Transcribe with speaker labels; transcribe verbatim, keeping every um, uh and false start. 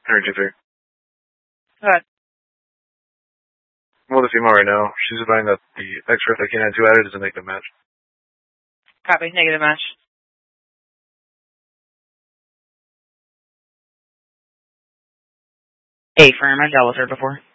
Speaker 1: Henry two three.
Speaker 2: Go ahead.
Speaker 1: Well, the female right now, she's advising that the expert that K nine two added is a negative match.
Speaker 2: Copy. Negative match. Affirm. I've dealt with her before.